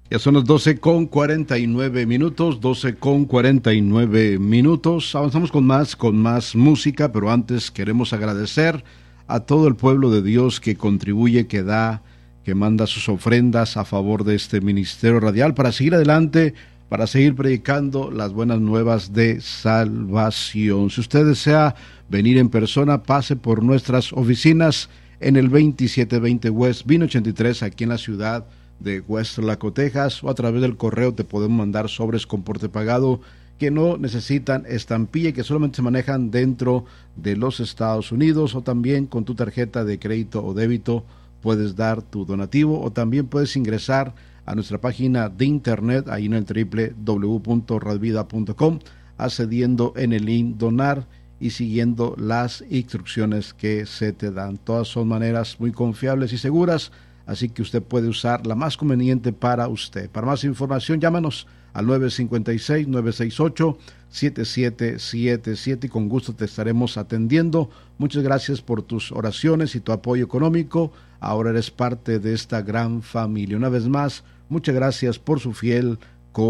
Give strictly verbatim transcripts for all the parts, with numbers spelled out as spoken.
Ya son las doce con cuarenta y nueve minutos, doce con cuarenta y nueve minutos. Avanzamos con más, con más música, pero antes queremos agradecer a todo el pueblo de Dios que contribuye, que da, que manda sus ofrendas a favor de este ministerio radial para seguir adelante, para seguir predicando las buenas nuevas de salvación. Si usted desea venir en persona, pase por nuestras oficinas en el veintisiete veinte West Vine ochenta y tres, aquí en la ciudad de Weslaco, Texas, o a través del correo te podemos mandar sobres con porte pagado que no necesitan estampilla y que solamente se manejan dentro de los Estados Unidos, o también con tu tarjeta de crédito o débito puedes dar tu donativo, o también puedes ingresar a nuestra página de internet ahí en el doble u doble u doble u punto radvida punto com, accediendo en el link donar y siguiendo las instrucciones que se te dan. Todas son maneras muy confiables y seguras, así que usted puede usar la más conveniente para usted. Para más información, llámanos al nueve cinco seis, nueve seis ocho, siete siete siete siete y con gusto te estaremos atendiendo. Muchas gracias por tus oraciones y tu apoyo económico. Ahora eres parte de esta gran familia. Una vez más, muchas gracias por su fiel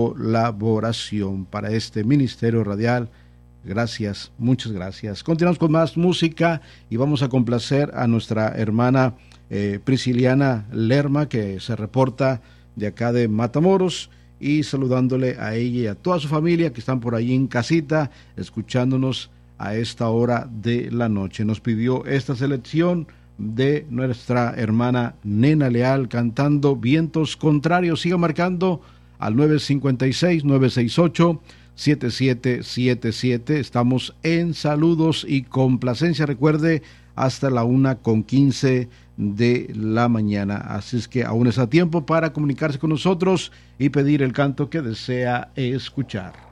colaboración para este ministerio radial. Gracias, muchas gracias. Continuamos con más música y vamos a complacer a nuestra hermana Eh, Prisciliana Lerma, que se reporta de acá de Matamoros, y saludándole a ella y a toda su familia que están por ahí en casita escuchándonos a esta hora de la noche. Nos pidió esta selección de nuestra hermana Nena Leal cantando Vientos Contrarios. Siga marcando al nueve cinco seis, nueve seis ocho, siete siete siete siete. Estamos en saludos y complacencia, recuerde, hasta la una con quince de la mañana. Así es que aún está a tiempo para comunicarse con nosotros y pedir el canto que desea escuchar.